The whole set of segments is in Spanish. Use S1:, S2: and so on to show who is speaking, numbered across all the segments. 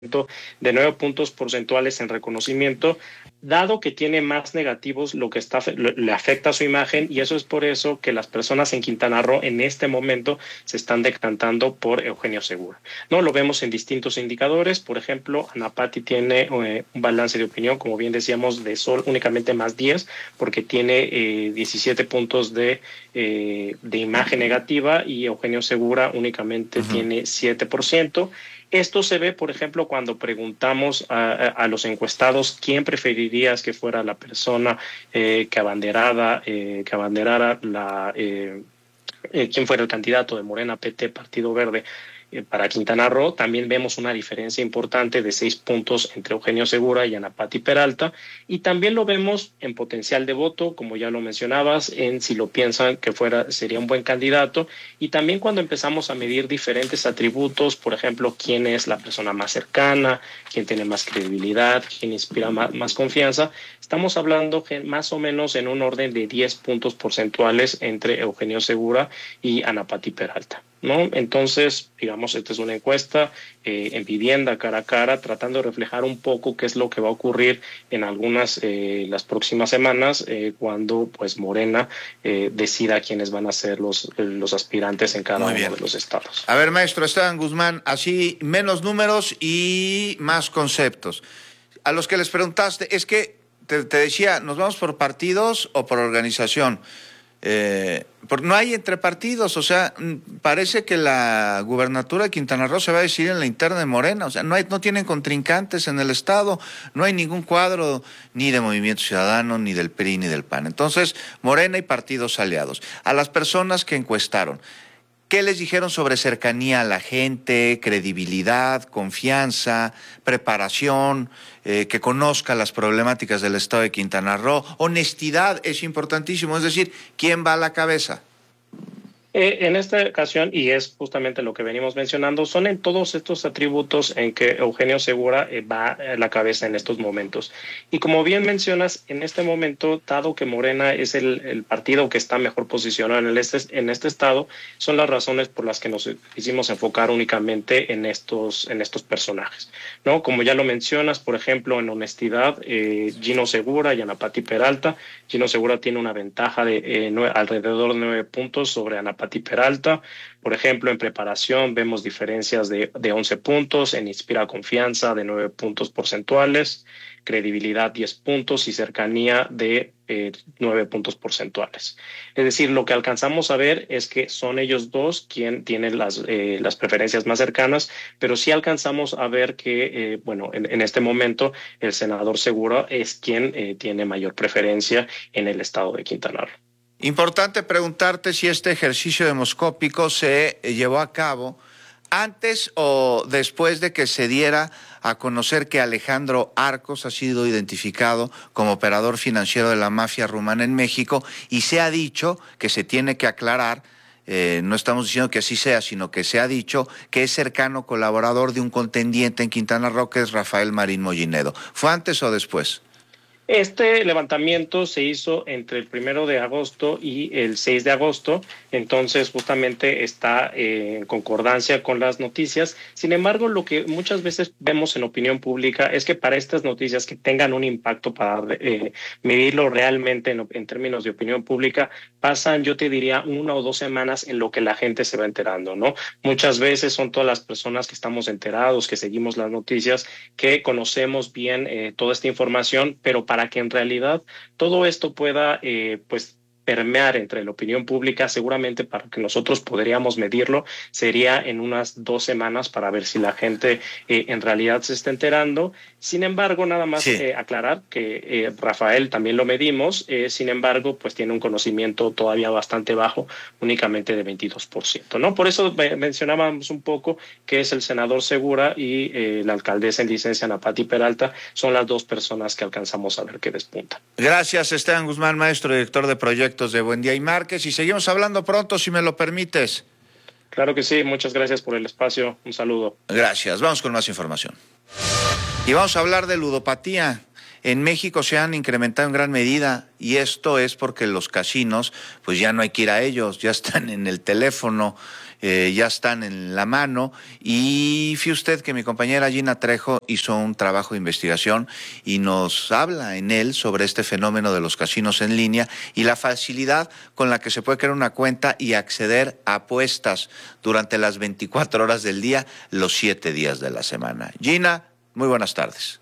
S1: de 9 puntos porcentuales en reconocimiento, dado que tiene más negativos, lo que le afecta a su imagen, y eso es por eso que las personas en Quintana Roo en este momento se están decantando por Eugenio Segura. No lo vemos en distintos indicadores. Por ejemplo, Anapati tiene un balance de opinión, como bien decíamos, de únicamente más 10, porque tiene 17 puntos de imagen negativa, y Eugenio Segura únicamente tiene 7%. Esto se ve, por ejemplo, cuando preguntamos a los encuestados quién preferirías que fuera la persona que abanderara quién fuera el candidato de Morena, PT, Partido Verde para Quintana Roo. También vemos una diferencia importante de 6 puntos entre Eugenio Segura y Anapati Peralta, y también lo vemos en potencial de voto, como ya lo mencionabas, en si lo piensan que sería un buen candidato, y también cuando empezamos a medir diferentes atributos, por ejemplo, quién es la persona más cercana, quién tiene más credibilidad, quién inspira más confianza. Estamos hablando más o menos en un orden de 10 puntos porcentuales entre Eugenio Segura y Anapati Peralta, ¿no? Entonces, digamos, esta es una encuesta en vivienda, cara a cara, tratando de reflejar un poco qué es lo que va a ocurrir en las próximas semanas, cuando pues Morena decida quiénes van a ser los aspirantes en cada uno de los estados.
S2: A ver, maestro Esteban Guzmán, así menos números y más conceptos. A los que les preguntaste, es que te decía, ¿nos vamos por partidos o por organización? Porque no hay entre partidos, o sea, parece que la gubernatura de Quintana Roo se va a decidir en la interna de Morena, o sea, no tienen contrincantes en el estado, no hay ningún cuadro ni de Movimiento Ciudadano, ni del PRI, ni del PAN. Entonces, Morena y partidos aliados. A las personas que encuestaron, ¿qué les dijeron sobre cercanía a la gente, credibilidad, confianza, preparación, que conozca las problemáticas del estado de Quintana Roo? Honestidad es importantísimo, es decir, ¿quién va a la cabeza?
S1: En esta ocasión, y es justamente lo que venimos mencionando, son en todos estos atributos en que Eugenio Segura va a la cabeza en estos momentos. Y como bien mencionas, en este momento, dado que Morena es el partido que está mejor posicionado en este estado, son las razones por las que nos quisimos enfocar únicamente en estos personajes, ¿no? Como ya lo mencionas, por ejemplo, en honestidad, Gino Segura y Anapati Peralta. Gino Segura tiene una ventaja de alrededor de 9 puntos sobre Anapati Peralta. Por ejemplo, en preparación vemos diferencias de 11 puntos, en inspira confianza de 9 puntos porcentuales, credibilidad 10 puntos y cercanía de 9 puntos porcentuales. Es decir, lo que alcanzamos a ver es que son ellos dos quien tienen las preferencias más cercanas, pero sí alcanzamos a ver que, en este momento el senador Segura es quien tiene mayor preferencia en el estado de Quintana Roo.
S2: Importante preguntarte si este ejercicio demoscópico se llevó a cabo antes o después de que se diera a conocer que Alejandro Arcos ha sido identificado como operador financiero de la mafia rumana en México, y se ha dicho que se tiene que aclarar, no estamos diciendo que así sea, sino que se ha dicho que es cercano colaborador de un contendiente en Quintana Roo, que es Rafael Marín Mollinedo. ¿Fue antes o después?
S1: Este levantamiento se hizo entre el 1 de agosto y el 6 de agosto, entonces justamente está en concordancia con las noticias. Sin embargo, lo que muchas veces vemos en opinión pública es que para estas noticias que tengan un impacto para medirlo realmente en términos de opinión pública, pasan, yo te diría, 1 o 2 semanas en lo que la gente se va enterando, ¿no? Muchas veces son todas las personas que estamos enterados, que seguimos las noticias, que conocemos bien toda esta información, pero para que en realidad todo esto pueda permear entre la opinión pública, seguramente para que nosotros podríamos medirlo sería en unas 2 semanas para ver si la gente en realidad se está enterando. Sin embargo, nada más aclarar que Rafael también lo medimos, sin embargo, pues tiene un conocimiento todavía bastante bajo, únicamente de 22%, ¿no? Por eso mencionábamos un poco que es el senador Segura y la alcaldesa en licencia Anapati Peralta, son las 2 personas que alcanzamos a ver que despuntan.
S2: Gracias, Esteban Guzmán, maestro, director de proyectos de Buendía y Márquez, y seguimos hablando pronto, si me lo permites.
S1: Claro que sí, muchas gracias por el espacio, un saludo.
S2: Gracias, vamos con más información. Y vamos a hablar de ludopatía. En México se han incrementado en gran medida, y esto es porque los casinos, pues ya no hay que ir a ellos, ya están en el teléfono. ya están en la mano, y fíjese usted que mi compañera Gina Trejo hizo un trabajo de investigación y nos habla en él sobre este fenómeno de los casinos en línea y la facilidad con la que se puede crear una cuenta y acceder a apuestas durante las 24 horas del día, los 7 días de la semana. Gina, muy buenas tardes.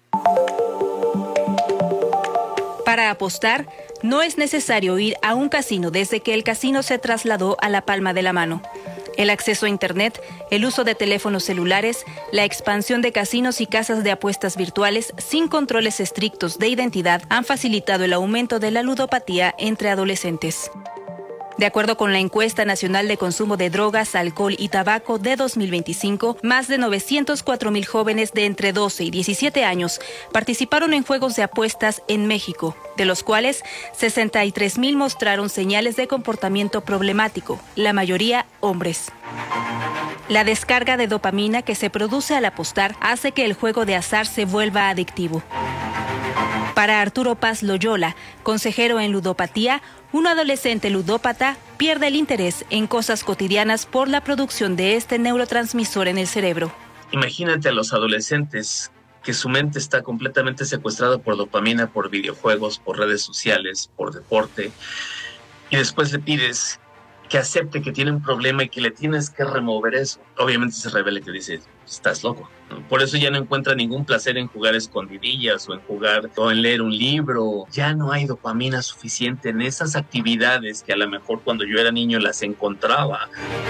S3: Para apostar, no es necesario ir a un casino desde que el casino se trasladó a la palma de la mano. El acceso a Internet, el uso de teléfonos celulares, la expansión de casinos y casas de apuestas virtuales sin controles estrictos de identidad han facilitado el aumento de la ludopatía entre adolescentes. De acuerdo con la Encuesta Nacional de Consumo de Drogas, Alcohol y Tabaco de 2025, más de 904,000 jóvenes de entre 12 y 17 años participaron en juegos de apuestas en México, de los cuales 63,000 mostraron señales de comportamiento problemático, la mayoría hombres. La descarga de dopamina que se produce al apostar hace que el juego de azar se vuelva adictivo. Para Arturo Paz Loyola, consejero en ludopatía, un adolescente ludópata pierde el interés en cosas cotidianas por la producción de este neurotransmisor en el cerebro.
S4: Imagínate a los adolescentes que su mente está completamente secuestrada por dopamina, por videojuegos, por redes sociales, por deporte, y después le pides que acepte que tiene un problema y que le tienes que remover eso. Obviamente se revela que dice, estás loco, ¿no? Por eso ya no encuentra ningún placer en jugar escondidillas o en leer un libro. Ya no hay dopamina suficiente en esas actividades que a lo mejor cuando yo era niño las encontraba.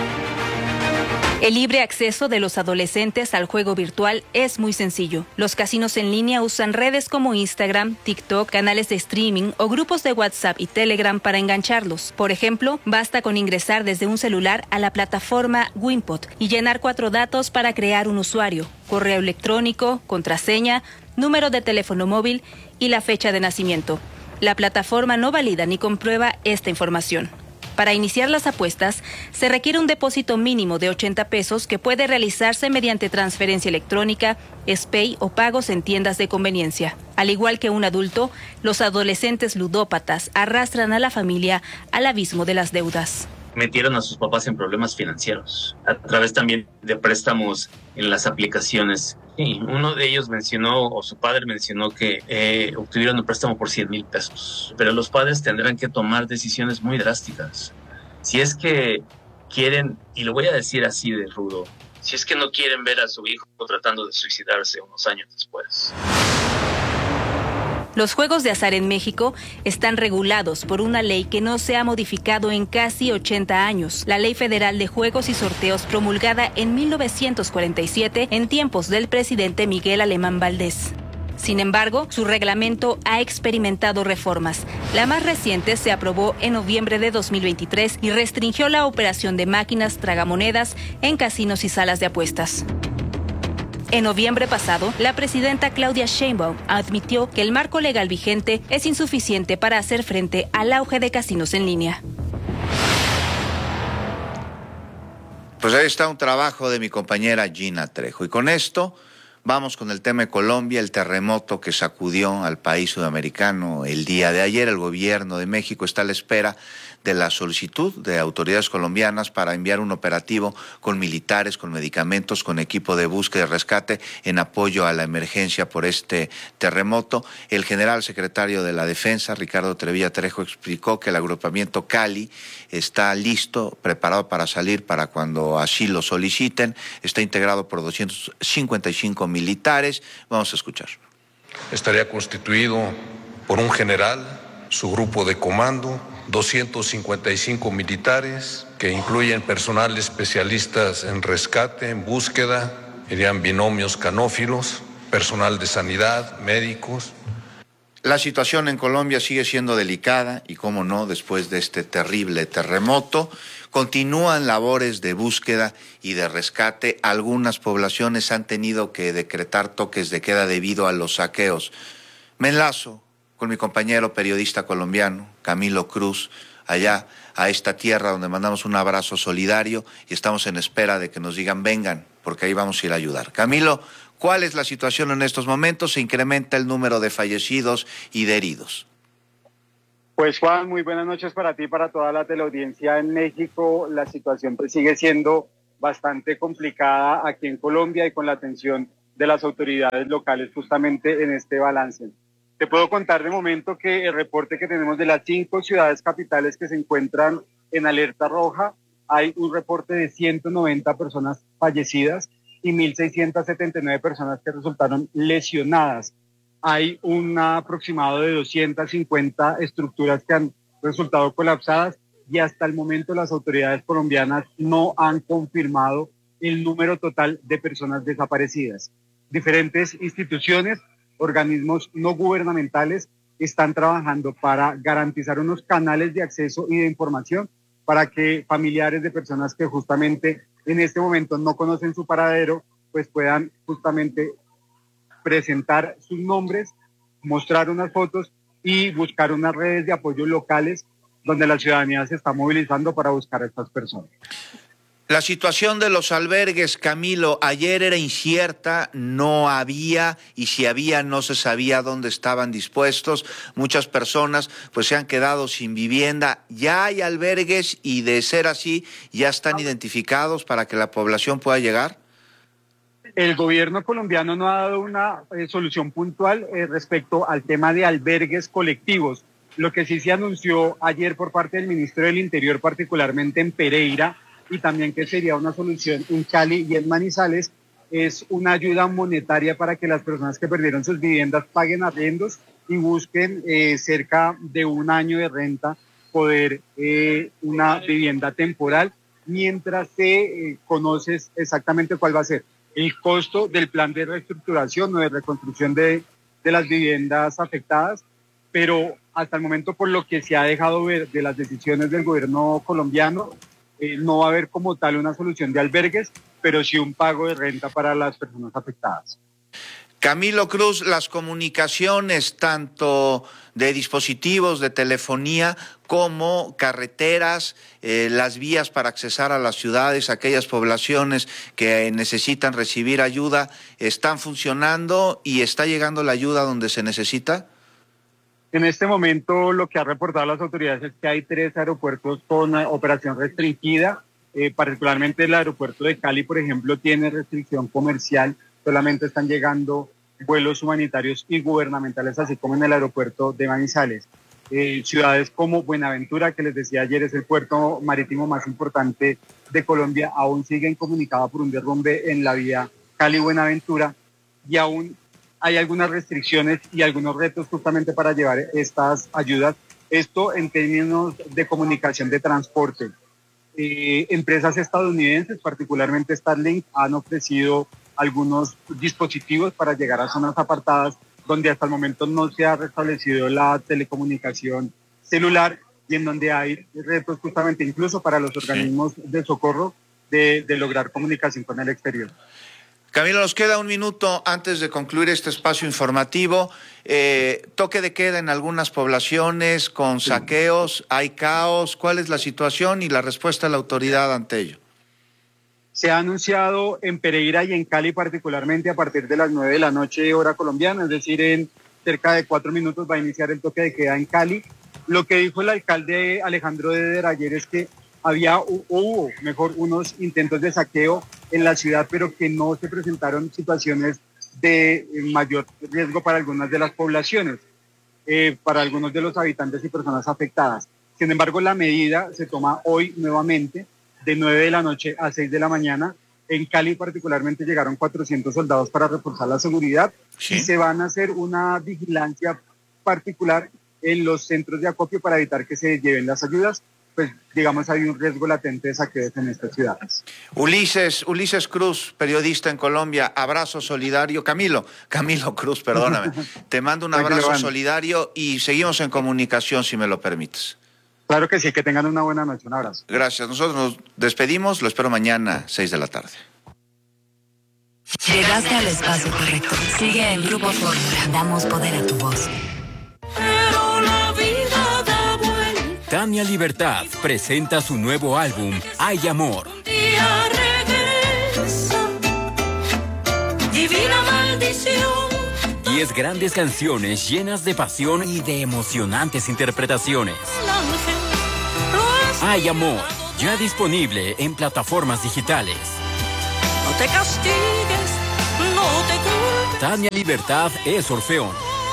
S3: El libre acceso de los adolescentes al juego virtual es muy sencillo. Los casinos en línea usan redes como Instagram, TikTok, canales de streaming o grupos de WhatsApp y Telegram para engancharlos. Por ejemplo, basta con ingresar desde un celular a la plataforma Wimpot y llenar 4 datos para crear un usuario: correo electrónico, contraseña, número de teléfono móvil y la fecha de nacimiento. La plataforma no valida ni comprueba esta información. Para iniciar las apuestas, se requiere un depósito mínimo de 80 pesos que puede realizarse mediante transferencia electrónica, SPAY o pagos en tiendas de conveniencia. Al igual que un adulto, los adolescentes ludópatas arrastran a la familia al abismo de las deudas.
S4: Metieron a sus papás en problemas financieros, a través también de préstamos en las aplicaciones. Sí, uno de ellos mencionó, o su padre mencionó, que obtuvieron un préstamo por 100,000 pesos. Pero los padres tendrán que tomar decisiones muy drásticas. Si es que quieren, y lo voy a decir así de rudo, si es que no quieren ver a su hijo tratando de suicidarse unos años después.
S3: Los juegos de azar en México están regulados por una ley que no se ha modificado en casi 80 años, la Ley Federal de Juegos y Sorteos, promulgada en 1947 en tiempos del presidente Miguel Alemán Valdés. Sin embargo, su reglamento ha experimentado reformas. La más reciente se aprobó en noviembre de 2023 y restringió la operación de máquinas tragamonedas en casinos y salas de apuestas. En noviembre pasado, la presidenta Claudia Sheinbaum admitió que el marco legal vigente es insuficiente para hacer frente al auge de casinos en línea.
S2: Pues ahí está un trabajo de mi compañera Gina Trejo. Y con esto vamos con el tema de Colombia, el terremoto que sacudió al país sudamericano el día de ayer. El gobierno de México está a la espera de la solicitud de autoridades colombianas para enviar un operativo con militares, con medicamentos, con equipo de búsqueda y rescate en apoyo a la emergencia por este terremoto. El general secretario de la Defensa, Ricardo Trevilla Trejo, explicó que el agrupamiento Cali está listo, preparado para salir para cuando así lo soliciten. Está integrado por 255 militares. Vamos a escuchar.
S5: Estaría constituido por un general, su grupo de comando, 255 militares, que incluyen personal especialistas en rescate, en búsqueda, irían binomios canófilos, personal de sanidad, médicos.
S2: La situación en Colombia sigue siendo delicada y, cómo no, después de este terrible terremoto, continúan labores de búsqueda y de rescate. Algunas poblaciones han tenido que decretar toques de queda debido a los saqueos. Me enlazo con mi compañero periodista colombiano, Camilo Cruz, allá a esta tierra donde mandamos un abrazo solidario y estamos en espera de que nos digan vengan, porque ahí vamos a ir a ayudar. Camilo, ¿cuál es la situación en estos momentos? ¿Se incrementa el número de fallecidos y de heridos?
S6: Pues Juan, muy buenas noches para ti y para toda la teleaudiencia en México. La situación pues sigue siendo bastante complicada aquí en Colombia y con la atención de las autoridades locales justamente en este balance. Te puedo contar de momento que el reporte que tenemos de las 5 ciudades capitales que se encuentran en alerta roja, hay un reporte de 190 personas fallecidas y 1.679 personas que resultaron lesionadas. Hay un aproximado de 250 estructuras que han resultado colapsadas y hasta el momento las autoridades colombianas no han confirmado el número total de personas desaparecidas. Diferentes instituciones, organismos no gubernamentales están trabajando para garantizar unos canales de acceso y de información para que familiares de personas que justamente en este momento no conocen su paradero, pues puedan justamente presentar sus nombres, mostrar unas fotos y buscar unas redes de apoyo locales donde la ciudadanía se está movilizando para buscar a estas personas.
S2: La situación de los albergues, Camilo, ayer era incierta, no había, y si había no se sabía dónde estaban dispuestos. Muchas personas pues se han quedado sin vivienda. ¿Ya hay albergues y de ser así ya están identificados para que la población pueda llegar?
S6: El gobierno colombiano no ha dado una solución puntual respecto al tema de albergues colectivos. Lo que sí se anunció ayer por parte del ministro del Interior, particularmente en Pereira, y también que sería una solución en Cali y en Manizales, es una ayuda monetaria para que las personas que perdieron sus viviendas paguen arriendos y busquen cerca de un año de renta poder una vivienda temporal, mientras se conoce exactamente cuál va a ser el costo del plan de reestructuración o de reconstrucción de las viviendas afectadas, pero hasta el momento, por lo que se ha dejado ver de las decisiones del gobierno colombiano, no va a haber como tal una solución de albergues, pero sí un pago de renta para las personas afectadas.
S2: Camilo Cruz, las comunicaciones tanto de dispositivos de telefonía como carreteras, las vías para accesar a las ciudades, aquellas poblaciones que necesitan recibir ayuda, ¿están funcionando y está llegando la ayuda donde se necesita?
S6: En este momento lo que ha reportado las autoridades es que hay 3 aeropuertos con operación restringida, particularmente el aeropuerto de Cali, por ejemplo, tiene restricción comercial, solamente están llegando vuelos humanitarios y gubernamentales, así como en el aeropuerto de Manizales. Ciudades como Buenaventura, que les decía ayer es el puerto marítimo más importante de Colombia, aún siguen comunicadas por un derrumbe en la vía Cali-Buenaventura y aún hay algunas restricciones y algunos retos justamente para llevar estas ayudas. Esto en términos de comunicación de transporte. Empresas estadounidenses, particularmente Starlink, han ofrecido algunos dispositivos para llegar a zonas apartadas donde hasta el momento no se ha restablecido la telecomunicación celular y en donde hay retos justamente incluso para los organismos de socorro de lograr comunicación con el exterior.
S2: Camilo, nos queda un minuto antes de concluir este espacio informativo. Toque de queda en algunas poblaciones con saqueos, hay caos. ¿Cuál es la situación y la respuesta de la autoridad ante ello?
S6: Se ha anunciado en Pereira y en Cali particularmente a partir de las 9 de la noche hora colombiana, es decir, en cerca de 4 minutos va a iniciar el toque de queda en Cali. Lo que dijo el alcalde Alejandro Deder ayer es que hubo unos intentos de saqueo en la ciudad, pero que no se presentaron situaciones de mayor riesgo para algunas de las poblaciones, para algunos de los habitantes y personas afectadas. Sin embargo, la medida se toma hoy nuevamente de 9 de la noche a 6 de la mañana. En Cali particularmente llegaron 400 soldados para reforzar la seguridad y se van a hacer una vigilancia particular en los centros de acopio para evitar que se lleven las ayudas. Pues digamos hay un riesgo latente de saqueos en estas ciudades.
S2: Ulises Cruz, periodista en Colombia, abrazo solidario. Camilo Cruz, perdóname. Te mando un abrazo solidario y seguimos en comunicación si me lo permites.
S6: Claro que sí, que tengan una buena noche, un abrazo.
S2: Gracias, nosotros nos despedimos, lo espero mañana 6 de la tarde.
S7: Llegaste al espacio correcto. Sigue en Grupo Fórmula. Damos poder a tu voz.
S8: Pero la vida da vuelta.
S9: Tania Libertad presenta su nuevo álbum, Hay Amor.
S8: Un día regresa, divina maldición.
S9: Y 10 grandes canciones llenas de pasión y de emocionantes interpretaciones. Hay amor, ya disponible en plataformas digitales.
S8: No te castigues, no te culpes.
S9: Tania Libertad es Orfeón.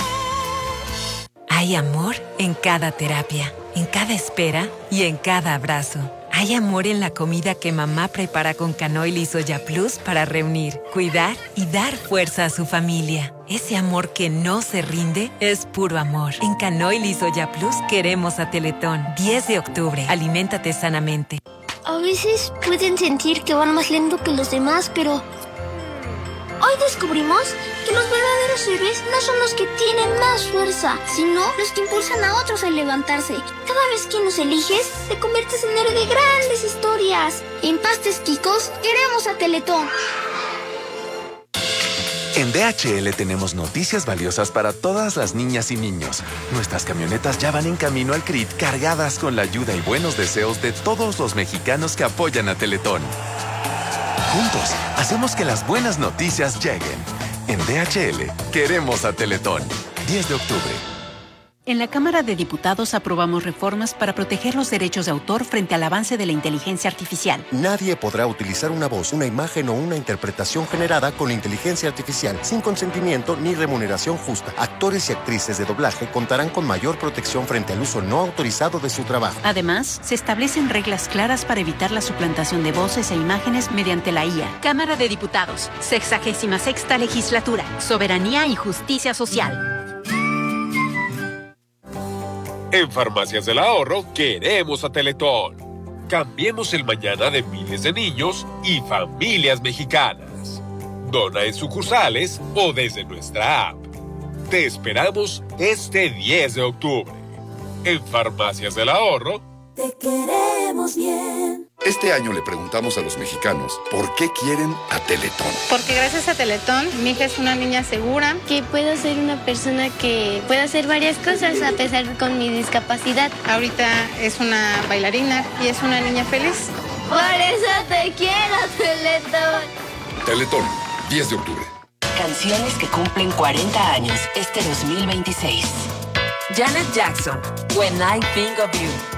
S10: Hay amor en cada terapia, en cada espera y en cada abrazo. Hay amor en la comida que mamá prepara con canoil y soya plus para reunir, cuidar y dar fuerza a su familia. Ese amor que no se rinde es puro amor. En canoil y soya plus queremos a Teletón. 10 de octubre. Aliméntate sanamente.
S11: A veces pueden sentir que van más lento que los demás, pero hoy descubrimos que los verdaderos héroes no son los que tienen más fuerza, sino los que impulsan a otros a levantarse. Cada vez que nos eliges, te conviertes en héroe de grandes historias. En Pastes Quicos, queremos a Teletón.
S12: En DHL tenemos noticias valiosas para todas las niñas y niños. Nuestras camionetas ya van en camino al CRIT cargadas con la ayuda y buenos deseos de todos los mexicanos que apoyan a Teletón. Juntos, hacemos que las buenas noticias lleguen. En DHL, queremos a Teletón. 10 de octubre.
S13: En la Cámara de Diputados aprobamos reformas para proteger los derechos de autor frente al avance de la inteligencia artificial.
S14: Nadie podrá utilizar una voz, una imagen o una interpretación generada con inteligencia artificial sin consentimiento ni remuneración justa. Actores y actrices de doblaje contarán con mayor protección frente al uso no autorizado de su trabajo.
S13: Además, se establecen reglas claras para evitar la suplantación de voces e imágenes mediante la IA.
S15: Cámara de Diputados, 66ª Legislatura, Soberanía y Justicia Social.
S16: En Farmacias del Ahorro queremos a Teletón. Cambiemos el mañana de miles de niños y familias mexicanas. Dona en sucursales o desde nuestra app. Te esperamos este 10 de octubre. En Farmacias del Ahorro.
S8: Te queremos bien.
S17: Este año le preguntamos a los mexicanos por qué quieren a Teletón.
S18: Porque gracias a Teletón, mi hija es una niña segura.
S11: Que puedo ser una persona que puede hacer varias cosas a pesar con mi discapacidad.
S18: Ahorita es una bailarina y es una niña feliz.
S11: Por eso te quiero, Teletón.
S17: Teletón, 10 de octubre.
S7: Canciones que cumplen 40 años este 2026.
S10: Janet Jackson, When I Think of You.